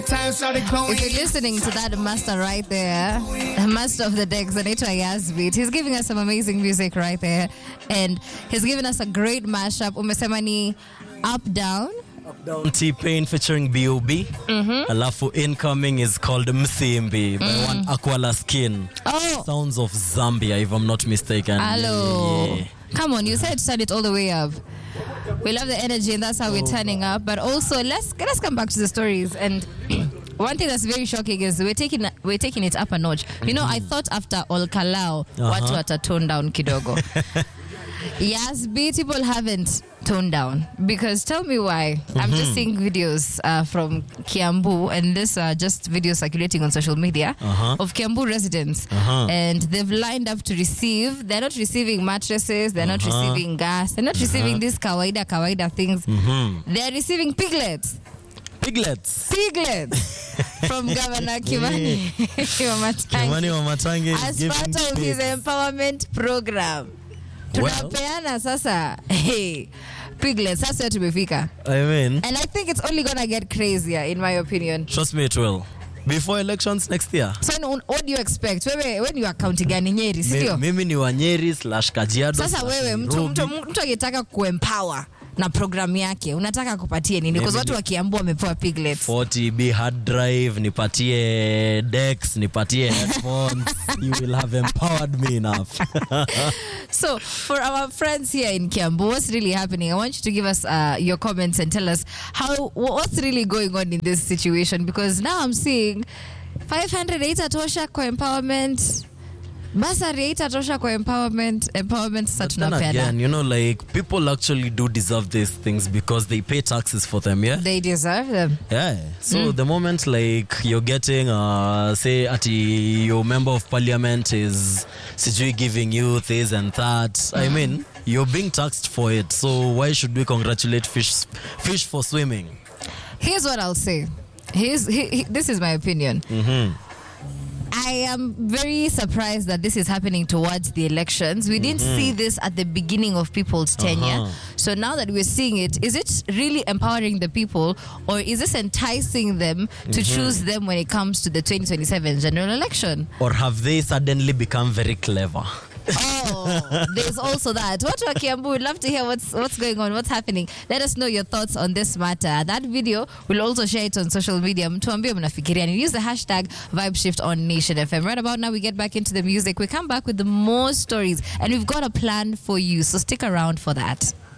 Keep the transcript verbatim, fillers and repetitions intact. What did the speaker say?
If you're listening to that master right there, the master of the decks, Anita Yazbeat, he's giving us some amazing music right there. And he's given us a great mashup. Umesema ni Up Down. Up Down T-Pain featuring B O B. Mm-hmm. Alafu incoming is called Msimbi by mm. one Aquala Skin. Oh. Sounds of Zambia, if I'm not mistaken. Hello. Yeah. Come on, you said turn it all the way up. We love the energy and that's how we're turning up. But also, let's let's come back to the stories. And one thing that's very shocking is we're taking we're taking it up a notch. You know, mm-hmm. I thought after Olkalao, uh-huh. watu wata tone down kidogo. Yes, B people haven't toned down because tell me why. Mm-hmm. I'm just seeing videos uh, from Kiambu, and this are just videos circulating on social media uh-huh. of Kiambu residents, uh-huh. and they've lined up to receive. They're not receiving mattresses. They're uh-huh. not receiving gas. They're not uh-huh. receiving these kawaida kawaida things. Mm-hmm. They're receiving piglets. Piglets. Piglets from Governor Kimani Wamatangi. Kimani Wamatangi as part of his empowerment program. Tunapeana sasa. Hey, piglets, sasa tumefika. I mean, and I think it's only gonna get crazier, in my opinion. Trust me, it will. Before elections next year. So what do you expect? Wewe when you are counting gani Nyeri, si ndio? Mimi ni wa Nyeri slash Kajiado. Sasa wewe mtu mtu mtu akitaka kuempower na program yake unataka kupatie nini? Because watu wa Kiambu wamepewa piglets. forty B hard drive, nipatie decks, nipatie headphones. You will have empowered me enough. So for our friends here in Kiambu, what's really happening? I want you to give us uh, your comments and tell us how what's really going on in this situation, because now I'm seeing five hundred eight atosha kwa empowerment. Basari eight atosha kwa empowerment empowerment satuna again, you know, like people actually do deserve these things because they pay taxes for them, yeah? They deserve them. Yeah. So mm. the moment like you're getting uh say ati your member of parliament is sijui giving you this and that, mm. I mean, you're being taxed for it. So why should we congratulate fish fish for swimming? Here's what I'll say. Here's he, he, this is my opinion. Mm-hmm. I am very surprised that this is happening towards the elections. We didn't mm-hmm. see this at the beginning of people's tenure. Uh-huh. So now that we're seeing it, is it really empowering the people, or is this enticing them to mm-hmm. choose them when it comes to the twenty twenty-seven general election? Or have they suddenly become very clever? Oh, there's also that. What about Kiambu? We'd love to hear what's what's going on, what's happening. Let us know your thoughts on this matter. That video, we'll also share it on social media. Mtuambie mnafikiria, and use the hashtag VibeShift on Nation F M. Right about now, we get back into the music. We come back with the more stories, and we've got a plan for you. So stick around for that.